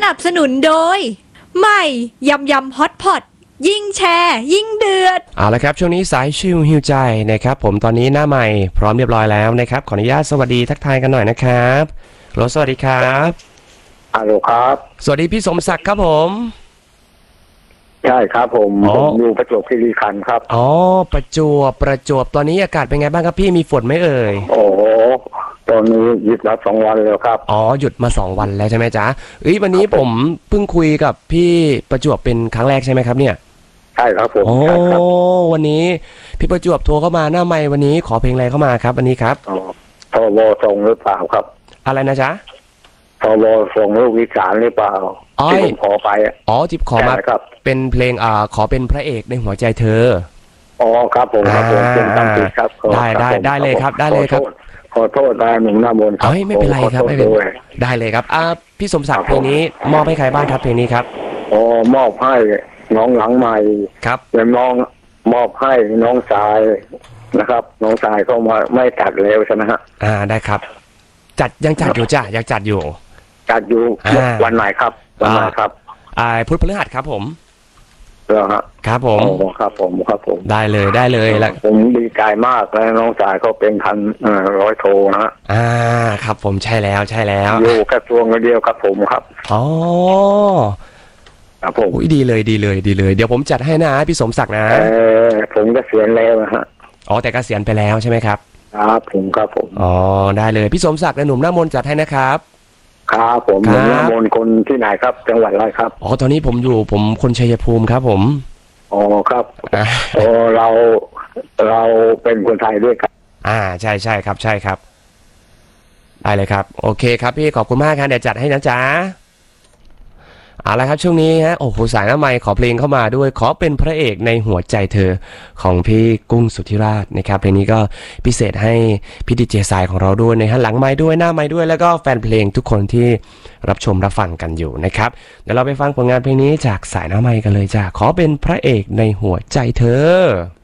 นับสนุนโดยใหม่ยำฮอตพอตยิ่งแชร์ยิ่งเดือดเอาละครับช่วงนี้สายชิลฮิวใจนะครับผมตอนนี้หน้าใหม่พร้อมเรียบร้อยแล้วนะครับขออนุญาตสวัสดีทักทายกันหน่อยนะครับโหลสวัสดีครับฮัลโหลครับสวัสดีพี่สมศักดิ์ครับผมใช่ครับผมอยู่ประจวบคีรีขันธ์ครับอ๋อประจวบตอนนี้อากาศเป็นไงบ้างครับพี่มีฝนไหมเอ่ยโอ้โหตอนนี้หยุดมา2 วันแล้วครับอ๋อหยุดมา2 วันแล้วใช่ไหมจ๊ะวันนี้ผมเพิ่งคุยกับพี่ประจวบเป็นครั้งแรกใช่ไหมครับเนี่ยใช่ครับผมโอ้วันนี้พี่ประจวบโทรเข้ามาหน้าไมค์วันนี้ขอเพลงอะไรเข้ามาครับวันนี้ครับทวส่งหรือเปล่าครับอะไรนะจ๊ะทวส่งลูกวิสารหรือเปล่าที่ผมขอไปจิบขอมาเป็นเพลงขอเป็นพระเอกในหัวใจเธออ๋อครับผมครับผมเป็นตั้งติดครับได้เลยครับได้เลยครับขอโทษได้หนุ่มหน้ามนครับไม่เป็นไรครับไม่เป็นไรได้เลยครับพี่สมศักดิ์เพลงนี้มอบให้ใครบ้างครับเพลงนี้ครับมอบให้น้องหลังใหม่ครับและน้องมอบให้น้องสายนะครับน้องสายเขามาไม่จัดแล้วใช่ไหมฮะได้ครับยังจัดอยู่จ้ะยังจัดอยู่วันไหนครับวันไหนครับพุธพฤหัสครับผมเหรอฮะครับผมครับผมได้เลยแล้วผมดีใจมากแล้วน้องสายเขาเป็นพันร้อยโทนะครับผมใช่แล้วอยู่กระทรวงเดียวกับผมครับอ๋อครับผมดีเลยเดี๋ยวผมจัดให้นะพี่สมศักดิ์นะผมเกษียณแล้วนะฮะแต่เกษียณไปแล้วใช่ไหมครับครับผมได้เลยพี่สมศักดิ์และหนุ่มหน้ามนจัดให้นะครับครับผมหนุ่มหน้ามนคนที่ไหนครับจังหวัดอะไรครับตอนนี้ผมคนชัยภูมิครับผมครับเราเป็นคนไทยด้วยครับใช่ครับได้เลยครับโอเคครับพี่ขอบคุณมากครับเดี๋ยวจัดให้นะจ๊ะเอาละครับช่วงนี้ฮะสายหน้าไมค์ขอเพลงเข้ามาด้วยขอเป็นพระเอกในหัวใจเธอของพี่กุ้งสุทธิราชนะครับเพลงนี้ก็พิเศษให้พี่ดีเจสายของเราด้วยนะฮะหลังไมค์ด้วยหน้าไมค์ด้วยแล้วก็แฟนเพลงทุกคนที่รับชมรับฟังกันอยู่นะครับเดี๋ยวเราไปฟังผลงานเพลงนี้จากสายหน้าไมค์กันเลยจ้ะขอเป็นพระเอกในหัวใจเธอ